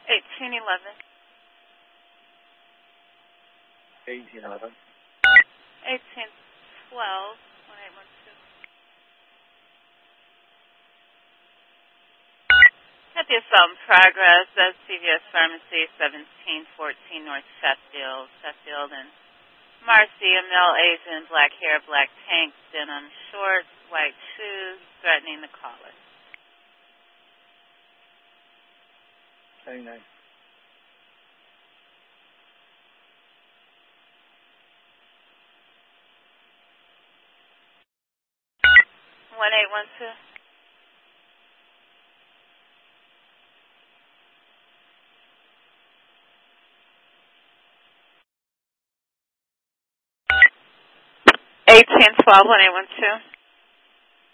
1811. 1811. 1812. 1812. At the Assault in Progress, that's CVS Pharmacy, 1714 North Sheffield, and Marcy, a male Asian, black hair, black tank, denim shorts, white shoes, threatening the caller. 29. 1812. 1812. 1812.